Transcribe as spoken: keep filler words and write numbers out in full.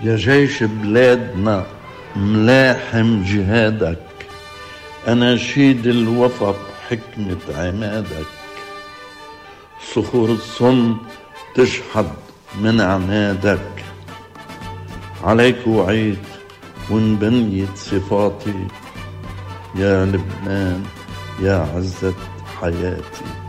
يا جيش بلادنا ملاحم جهادك، أناشيد الوفا بحكمة عمادك، صخور الصم تشحد من عنادك، عليك وعيت وانبنيت صفاتي، يا لبنان يا عزة حياتي.